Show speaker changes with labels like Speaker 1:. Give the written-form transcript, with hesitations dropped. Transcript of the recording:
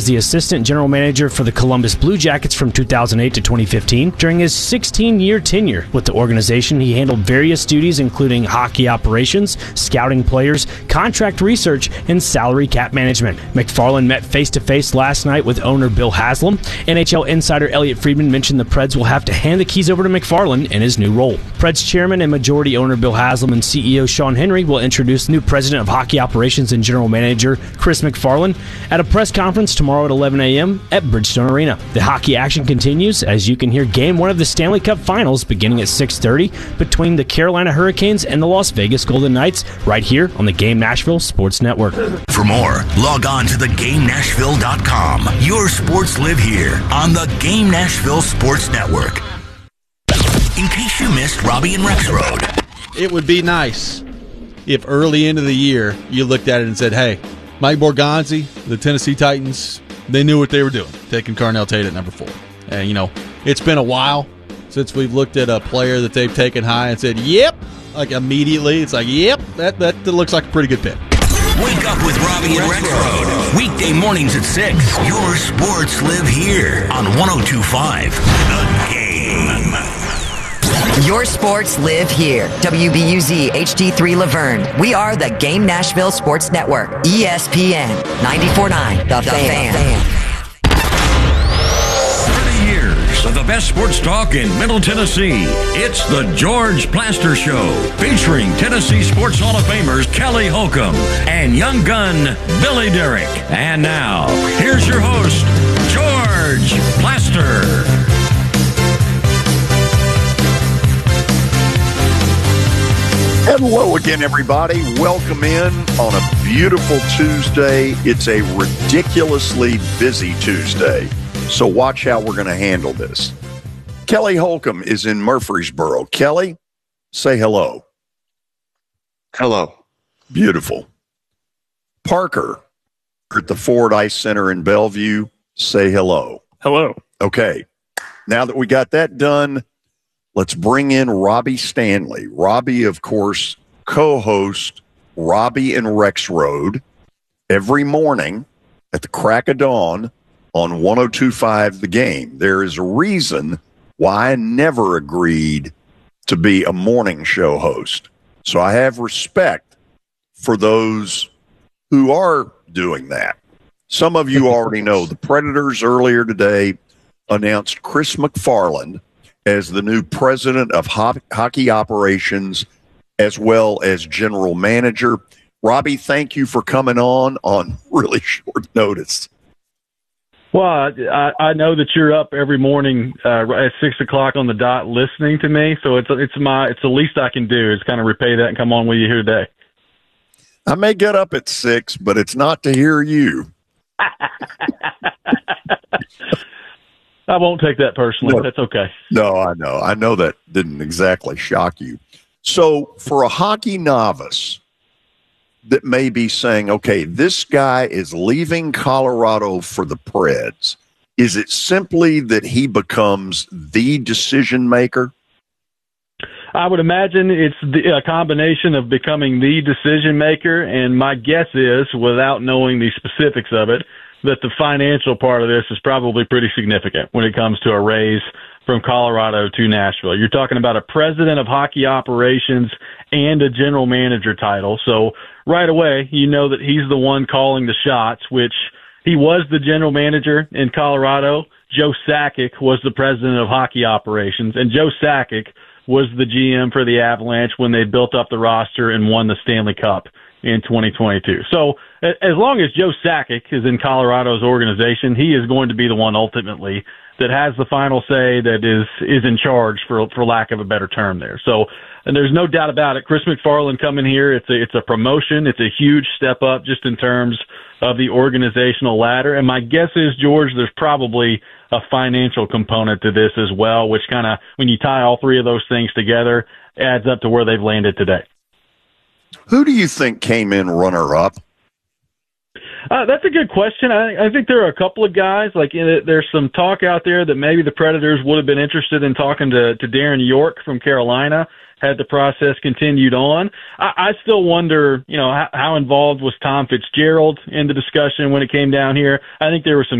Speaker 1: the assistant general manager for the Columbus Blue Jackets from 2008 to 2015. During his 16-year tenure with the organization, he handled various duties including hockey operations, scouting players, contract research, and salary cap management. McFarland met face-to-face last night with owner Bill Haslam. NHL insider Elliot Friedman mentioned the Preds will have to hand the keys over to McFarland in his new role. Preds chairman and majority owner Bill Haslam and CEO Sean Henry will introduce new president of hockey operations and general manager Chris McFarland at a press conference tomorrow at 11 a.m. at Bridgestone Arena. The hockey action continues as you can hear Game 1 of the Stanley Cup Finals beginning at 6:30 between the Carolina Hurricanes and the Las Vegas Golden Knights right here on the Game Nashville Sports Network.
Speaker 2: For more, log on to theGameNashville.com. Your sports live here on the Game Nashville Sports Network. In case you missed Robbie and Rex Road.
Speaker 3: It would be nice if early into the year you looked at it and said, hey, Mike Borgonzi, the Tennessee Titans, they knew what they were doing, taking Carnell Tate at number 4. And, it's been a while since we've looked at a player that they've taken high and said, yep, like immediately. It's like, yep, that looks like a pretty good pick.
Speaker 2: Wake up with Robbie and Rex Road. Weekday mornings at 6. Your sports live here on 102.5 The Game.
Speaker 4: Your sports live here. WBUZ HD3 Laverne. We are the Game Nashville Sports Network. ESPN 94.9 The Fan.
Speaker 5: 30 years of the best sports talk in Middle Tennessee. It's the George Plaster Show, featuring Tennessee Sports Hall of Famers Kelly Holcomb and young gun Billy Derrick. And now, here's your host, George Plaster.
Speaker 6: Hello again, everybody. Welcome in on a beautiful Tuesday. It's a ridiculously busy Tuesday, so watch how we're going to handle this. Kelly Holcomb is in Murfreesboro. Kelly, say hello.
Speaker 7: Hello.
Speaker 6: Beautiful. Parker at the Ford Ice Center in Bellevue, say hello.
Speaker 8: Hello.
Speaker 6: Okay. Now that we got that done, let's bring in Robbie Stanley. Robbie, of course, co-hosts Robbie and Rex Road every morning at the crack of dawn on 102.5 The Game. There is a reason why I never agreed to be a morning show host. So I have respect for those who are doing that. Some of you already know the Predators earlier today announced Chris McFarland as the new president of hockey operations as well as general manager. Robbie, thank you for coming on really short notice.
Speaker 8: Well, I know that you're up every morning at 6 o'clock on the dot listening to me, so it's the least I can do is kind of repay that and come on with you here today.
Speaker 6: I may get up at 6, but it's not to hear you.
Speaker 8: I won't take that personally.
Speaker 6: No.
Speaker 8: That's okay.
Speaker 6: No, I know. I know that didn't exactly shock you. So for a hockey novice that may be saying, okay, this guy is leaving Colorado for the Preds, is it simply that he becomes the decision maker?
Speaker 8: I would imagine it's a combination of becoming the decision maker, and my guess is, without knowing the specifics of it, that the financial part of this is probably pretty significant when it comes to a raise from Colorado to Nashville. You're talking about a president of hockey operations and a general manager title. So right away, you know that he's the one calling the shots, which he was the general manager in Colorado. Joe Sakic was the president of hockey operations, and Joe Sakic was the GM for the Avalanche when they built up the roster and won the Stanley Cup in 2022. So as long as Joe Sakic is in Colorado's organization, he is going to be the one ultimately that has the final say, that is in charge, for lack of a better term there. So, and there's no doubt about it. Chris McFarland coming here, it's a promotion. It's a huge step up just in terms of the organizational ladder. And my guess is, George, there's probably a financial component to this as well, which kind of, when you tie all three of those things together, adds up to where they've landed today.
Speaker 6: Who do you think came in runner-up?
Speaker 8: That's a good question. I think there are a couple of guys. There's some talk out there that maybe the Predators would have been interested in talking to Darren York from Carolina had the process continued on. I still wonder, how involved was Tom Fitzgerald in the discussion when it came down here. I think there were some